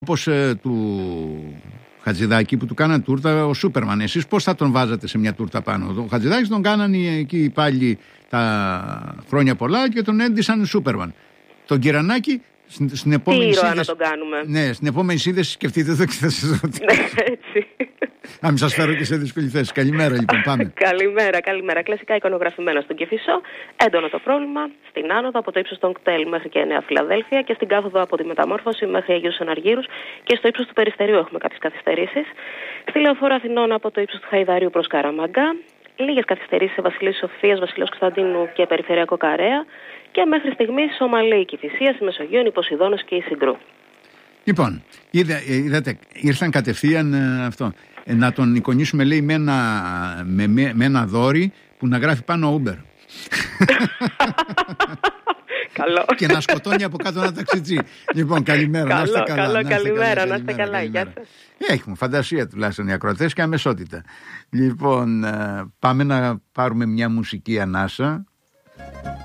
Όπως του Χατζηδάκη που του κάναν τούρτα ο Σούπερμαν. Εσείς πώς θα τον βάζατε σε μια τούρτα πάνω? Ο Χατζηδάκης τον κάνανε εκεί πάλι τα χρόνια πολλά και τον έντυσαν Σούπερμαν. Τον Κυρανάκη στην επόμενη σύνδεση. Να τον κάνουμε. Ναι, στην επόμενη σύνδεση σκεφτείτε εδώ και θα σας ρωτήσω. Έτσι. Να μην σας φέρω και σε δύσκολη θέση. Καλημέρα λοιπόν, πάμε. Καλημέρα. Κλασικά εικονογραφημένα στον Κηφισό. Έντονο το πρόβλημα στην άνοδο από το ύψος των Κτέλ μέχρι και Νέα Φιλαδέλφια και στην κάθοδο από τη Μεταμόρφωση μέχρι Αγίους Αναργύρους και στο ύψος του Περιστερίου έχουμε κάποιες καθυστερήσεις. Στη Λεωφόρο Αθηνών από το ύψος του Χαϊδαρίου προς Καραμαγκά. Λίγες καθυστερήσεις σε Βασιλείου Σοφίας, Βασιλέως Κωνσταντίνου και Περιφερειακό Καρέα. Και μέχρι στιγμής Ομαλή, Κηφισίας, η Μεσογείο, η Ποσειδώνος και η Συγκρού. Λοιπόν, είδατε, ήρθαν κατευθείαν αυτό. Να τον εικονίσουμε, λέει, με ένα δόρυ που να γράφει πάνω Uber. Καλό. Και να σκοτώνει από κάτω ένα ταξιτζί. Λοιπόν, καλημέρα. Καλημέρα, να είστε καλά. Γεια σας. Έχουμε φαντασία τουλάχιστον οι ακροατές και αμεσότητα. Λοιπόν, πάμε να πάρουμε μια μουσική ανάσα.